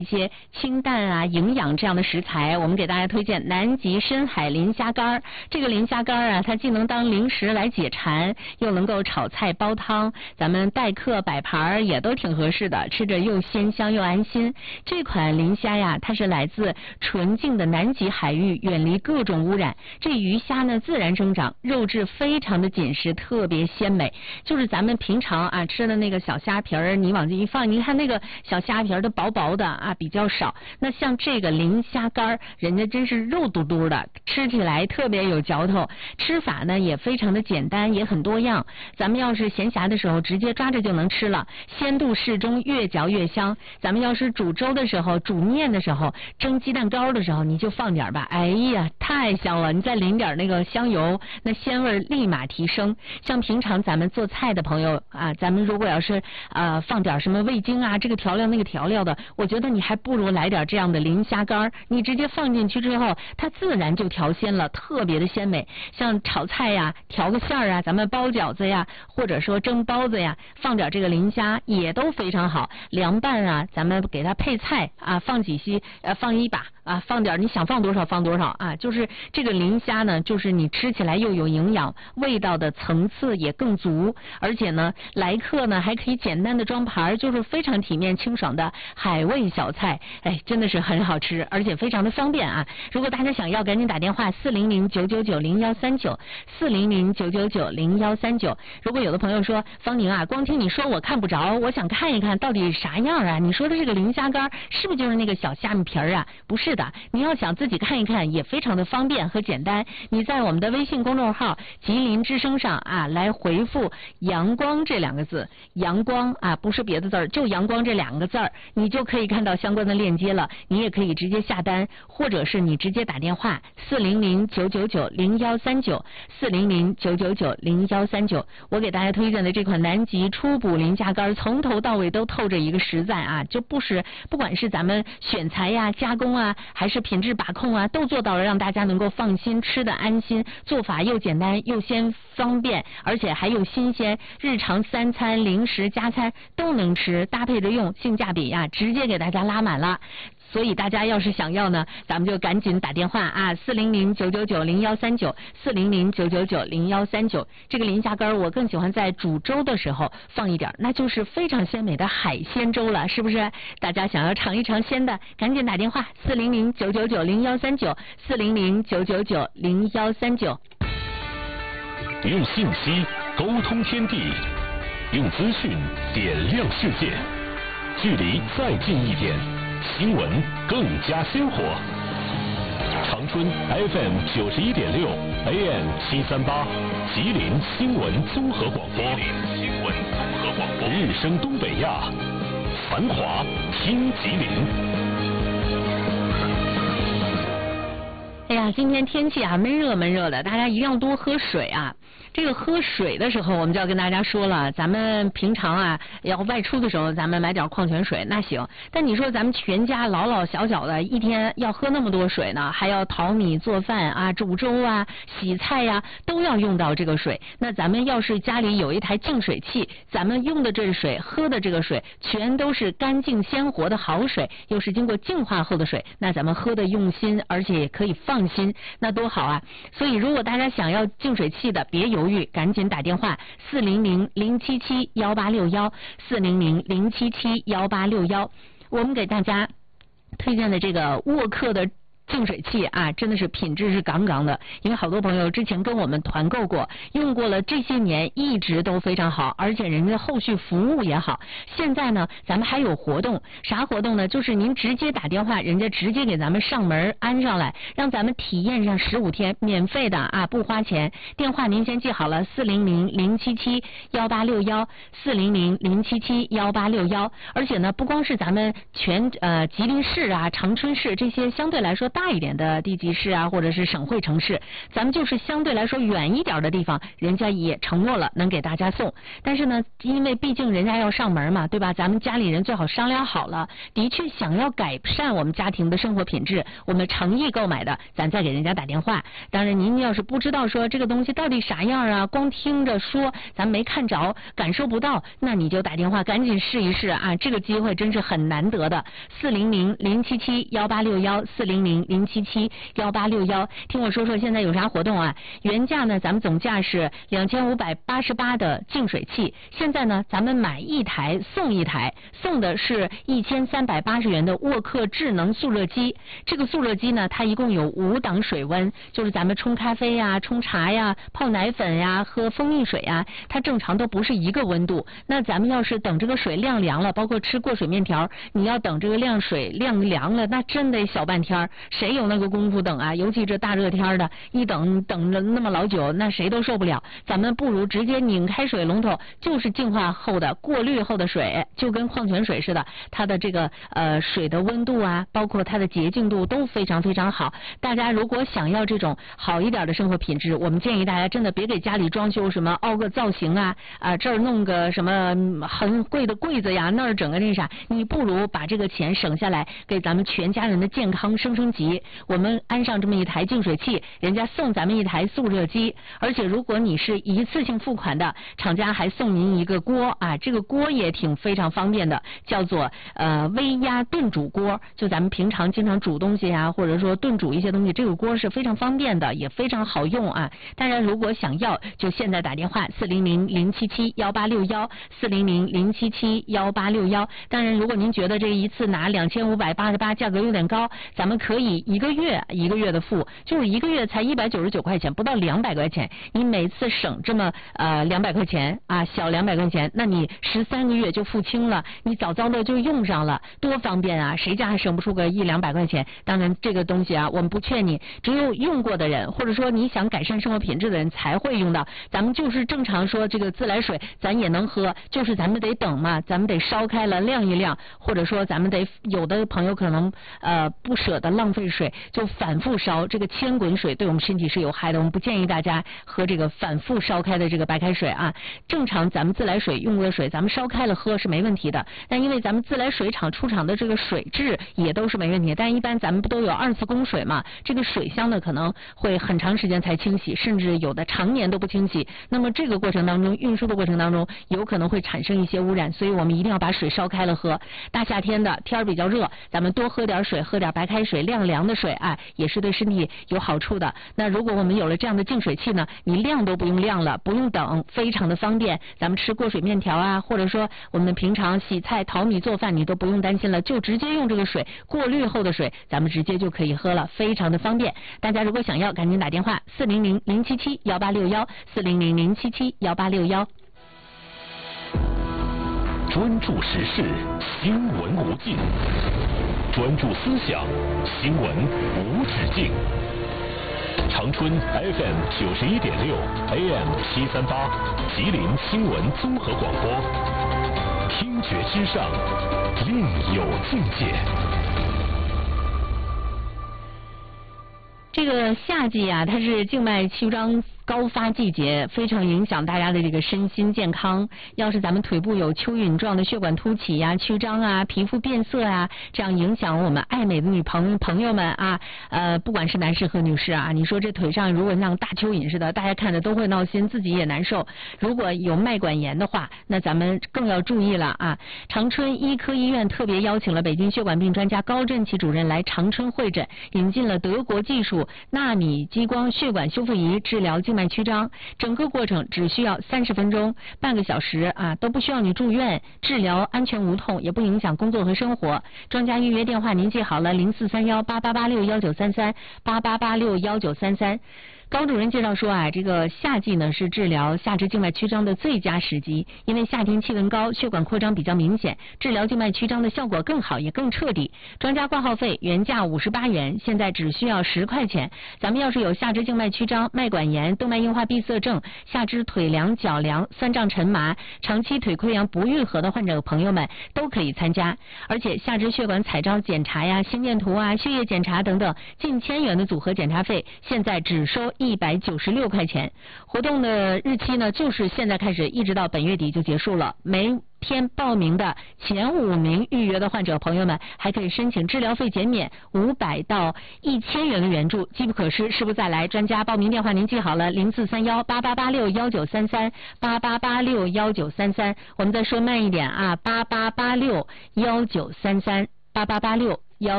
一些清淡啊、营养这样的食材，我们给大家推荐南极深海磷虾干。这个磷虾干啊，它既能当零食来解馋，又能够炒菜煲汤，咱们待客摆盘也都挺合适的，吃着又鲜香又安心。这款磷虾呀，它是来自纯净的南极海域，远离各种污染。这鱼虾呢自然生长，肉质非常的紧实，特别鲜美。就是咱们平常啊吃的那个小虾皮儿，你往这一放，你看那个小虾皮儿的薄薄的啊。比较少，那像这个磷虾干，人家真是肉嘟嘟的，吃起来特别有嚼头。吃法呢也非常的简单，也很多样。咱们要是闲暇的时候，直接抓着就能吃了，鲜度适中，越嚼越香。咱们要是煮粥的时候、煮面的时候、蒸鸡蛋糕的时候，你就放点吧。哎呀，太香了！你再淋点那个香油，那鲜味立马提升。像平常咱们做菜的朋友啊，咱们如果要是放点什么味精啊，这个调料那个调料的，我觉得你还不如来点这样的磷虾干，你直接放进去之后，它自然就调鲜了，特别的鲜美。像炒菜呀、调个馅儿啊，咱们包饺子呀，或者说蒸包子呀，放点这个磷虾也都非常好。凉拌啊，咱们给它配菜啊，放几息放一把啊，放点你想放多少放多少啊。就是这个磷虾呢，就是你吃起来又有营养，味道的层次也更足，而且呢，来客呢还可以简单的装盘，就是非常体面清爽的海味小菜。哎，真的是很好吃，而且非常的方便啊！如果大家想要，赶紧打电话400-999-0139，400-999-0139。如果有的朋友说，方宁啊，光听你说我看不着，我想看一看到底啥样啊？你说的这个磷虾干是不是就是那个小虾米皮儿啊？不是的，你要想自己看一看，也非常的方便和简单。你在我们的微信公众号吉林之声上啊，来回复阳光这两个字，阳光啊，不是别的字儿，就阳光这两个字儿，你就可以看到相关的链接了。你也可以直接下单，或者是你直接打电话400-999-0139，400-999-0139。我给大家推荐的这款南极初补磷虾干，从头到尾都透着一个实在啊，就不管是咱们选材呀、加工啊，还是品质把控啊，都做到了让大家能够放心吃的安心。做法又简单又方便，而且还有新鲜，日常3餐、零食、加餐都能吃，搭配着用，性价比呀，直接给大家拉满了。所以大家要是想要呢，咱们就赶紧打电话啊，400-999-0139，400-999-0139。这个磷虾干我更喜欢在煮粥的时候放一点，那就是非常鲜美的海鲜粥了，是不是？大家想要尝一尝鲜的，赶紧打电话400-999-0139，400-999-0139。 用信息沟通天地，用资讯点亮世界，距离再近一点，新闻更加鲜活。长春 FM 91.6 AM 738，吉林新闻综合广播。日升东北亚，繁华听吉林。 哎呀，今天天气啊闷热的，大家一定要多喝水啊。这个喝水的时候，我们就要跟大家说了，咱们平常啊要外出的时候，咱们买点矿泉水那行。但你说咱们全家老小的，一天要喝那么多水呢，还要淘米做饭啊、煮粥啊、洗菜呀，都要用到这个水。那咱们要是家里有一台净水器，咱们用的这水、喝的这个水，全都是干净鲜活的好水，又是经过净化后的水，那咱们喝的用心，而且也可以放心，那多好啊！所以如果大家想要净水器的，别犹豫，赶紧打电话400-077-1861400-077-186。我们给大家推荐的这个沃克的净水器啊，真的是品质是杠杠的，因为好多朋友之前跟我们团购过，用过了这些年一直都非常好，而且人家后续服务也好。现在呢，咱们还有活动，啥活动呢？就是您直接打电话，人家直接给咱们上门安上来，让咱们体验上15天，免费的啊，不花钱。电话您先记好了，400-077-1861400-077-186。而且呢，不光是咱们吉林市啊、长春市这些相对来说大大一点的地级市啊，或者是省会城市，咱们就是相对来说远一点的地方，人家也承诺了能给大家送。但是呢，因为毕竟人家要上门嘛，对吧？咱们家里人最好商量好了，的确想要改善我们家庭的生活品质，我们诚意购买的，咱再给人家打电话。当然，您要是不知道说这个东西到底啥样啊，光听着说，咱没看着，感受不到，那你就打电话赶紧试一试啊！这个机会真是很难得的。400-077-1861，400-077-1861。听我说说现在有啥活动啊？原价呢，咱们总价是2588的净水器，现在呢，咱们买一台送一台，送的是1380元的沃克智能速热机。这个速热机呢，它一共有5档水温，就是咱们冲咖啡呀、冲茶呀、泡奶粉呀、喝蜂蜜水呀，它正常都不是一个温度。那咱们要是等这个水晾凉了，包括吃过水面条，你要等这个水晾凉了，那真得小半天，谁有那个功夫等啊？尤其这大热天的，一等着那么老久，那谁都受不了。咱们不如直接拧开水龙头，就是净化后的、过滤后的水，就跟矿泉水似的，它的这个水的温度啊，包括它的洁净度都非常非常好。大家如果想要这种好一点的生活品质，我们建议大家真的别给家里装修什么凹个造型啊，这儿弄个什么很贵的柜子呀，那儿整个那啥，你不如把这个钱省下来，给咱们全家人的健康升级。我们安上这么一台净水器，人家送咱们一台速热机，而且如果你是一次性付款的，厂家还送您一个锅啊，这个锅也挺非常方便的，叫做微压炖煮锅，就咱们平常经常煮东西啊，或者说炖煮一些东西，这个锅是非常方便的，也非常好用啊。当然如果想要，就现在打电话400-077-1861，400-077-1861。当然如果您觉得这一次拿2588价格有点高，咱们可以一个月的付，就是一个月才199块钱，不到200块钱，你每次省这么200块钱啊，小200块钱，那你13个月就付清了，你早的就用上了，多方便啊！谁家还省不出个100-200块钱？当然这个东西啊，我们不劝你，只有用过的人，或者说你想改善生活品质的人才会用到。咱们就是正常说这个自来水咱也能喝，就是咱们得等嘛，咱们得烧开了晾一晾，或者说咱们得，有的朋友可能不舍得浪费水，就反复烧，这个千滚水对我们身体是有害的，我们不建议大家喝这个反复烧开的这个白开水啊。正常咱们自来水用过的水，咱们烧开了喝是没问题的，但因为咱们自来水厂出厂的这个水质也都是没问题，但一般咱们不都有2次供水嘛，这个水箱呢可能会很长时间才清洗，甚至有的常年都不清洗，那么这个过程当中，运输的过程当中有可能会产生一些污染，所以我们一定要把水烧开了喝。大夏天的天儿比较热，咱们多喝点水，喝点白开水，晾凉的水啊，也是对身体有好处的。那如果我们有了这样的净水器呢，你晾都不用晾了，不用等，非常的方便。咱们吃过水面条啊，或者说我们平常洗菜、淘米、做饭，你都不用担心了，就直接用这个水，过滤后的水，咱们直接就可以喝了，非常的方便。大家如果想要，赶紧打电话400-077-1861，400-077-1861。 专注时事，新闻无尽；专注思想，新闻无止境。长春 FM 91.6 AM 738，吉林新闻综合广播。听觉之上，另有境界。 这个夏季啊，它是静脉曲张高发季节，非常影响大家的这个身心健康。要是咱们腿部有蚯蚓状的血管凸起呀、曲张啊、皮肤变色啊，这样影响我们爱美的女朋友们啊，不管是男士和女士啊，你说这腿上如果像大蚯蚓似的，大家看着都会闹心，自己也难受。如果有脉管炎的话，那咱们更要注意了啊！长春医科医院特别邀请了北京血管病专家高振奇主任来长春会诊，引进了德国技术纳米激光血管修复仪治疗静脉曲张，整个过程只需要30分钟，半个小时啊，都不需要你住院，治疗安全无痛，也不影响工作和生活。专家预约电话您记好了，043188861933，88861933。 高主任介绍说啊，这个夏季呢是治疗下肢静脉曲张的最佳时机，因为夏天气温高，血管扩张比较明显，治疗静脉曲张的效果更好，也更彻底。专家挂号费原价58元，现在只需要10块钱。咱们要是有下肢静脉曲张、脉管炎、动脉硬化闭塞症、下肢腿凉、脚凉、酸胀沉麻、长期腿溃疡不愈合的患者朋友们都可以参加。而且下肢血管彩超检查呀、心电图啊、血液检查等等，近1000元的组合检查费，现在只收196块钱。活动的日期呢，就是现在开始，一直到本月底就结束了。每天报名的前5名预约的患者朋友们，还可以申请治疗费减免500到1000元的援助，机不可失，失不再来。专家报名电话您记好了，043188861933，88861933。我们再说慢一点啊，88861933，8886